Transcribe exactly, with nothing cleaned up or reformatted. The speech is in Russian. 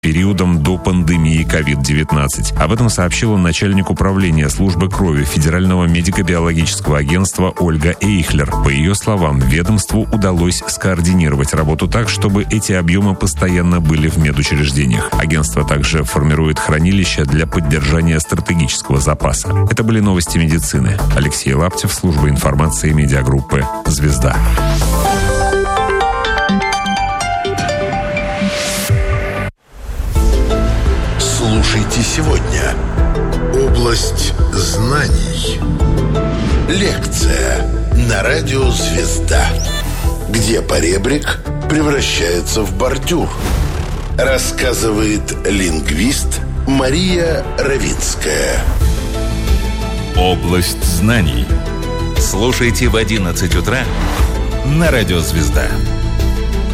периодом до пандемии ковид девятнадцать. Об этом сообщила начальник управления службы крови Федерального медико-биологического агентства Ольга Эйхлер. По ее словам, ведомству удалось скоординировать работу так, чтобы эти объемы постоянно были в медучреждениях. Агентство также формирует хранилища для поддержания стратегического запаса. Это были новости медицины. Алексей Лаптев, служба информации медиагруппы «Звезда». Слушайте сегодня. Область знаний. Лекция на радио «Звезда». Где поребрик превращается в бордюр. Рассказывает лингвист Мария Равинская. Область знаний. Слушайте в одиннадцать утра на радио «Звезда».